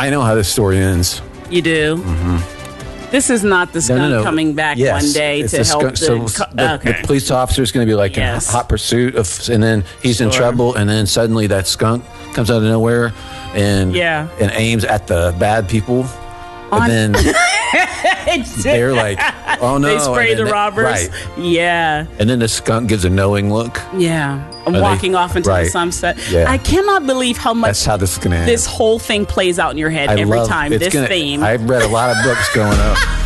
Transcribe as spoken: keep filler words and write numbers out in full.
I know how this story ends. You do? Mm-hmm. This is not the skunk no, no, no. coming back yes, one day it's to the help skunk. the... So co- the, okay. the police officer is going to be like Yes. in hot pursuit of, and then he's Sure. in trouble, and then suddenly that skunk comes out of nowhere and Yeah. and aims at the bad people, On- and then they're like, "Oh no!" They spray and then the they- robbers. right? Yeah. And then the skunk gives a knowing look. Yeah. I'm they- walking off into the right. sunset. Yeah. I cannot believe how much That's how this is going to end. this whole thing plays out in your head I every love- time. it's This gonna- theme. I've read a lot of books growing up.